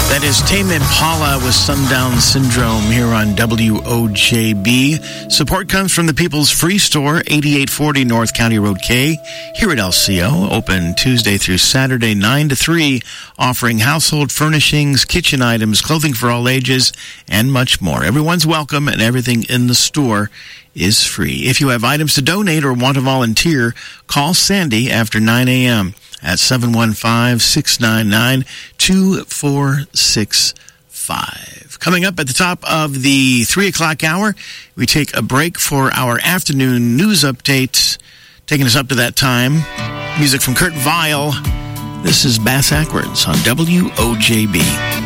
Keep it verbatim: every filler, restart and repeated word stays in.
That is Tame Impala with Sundown Syndrome here on W O J B. Support comes from the People's Free Store, eighty-eight forty North County Road K, here at L C O. Open Tuesday through Saturday, nine to three, offering household furnishings, kitchen items, clothing for all ages, and much more. Everyone's welcome, and everything in the store is free. If you have items to donate or want to volunteer, call Sandy after nine a.m. at seven one five, six nine nine, two four six five. Coming up at the top of the three o'clock hour, we take a break for our afternoon news updates. Taking us up to that time, music from Kurt Vile. This is Bass Ackwards on W O J B.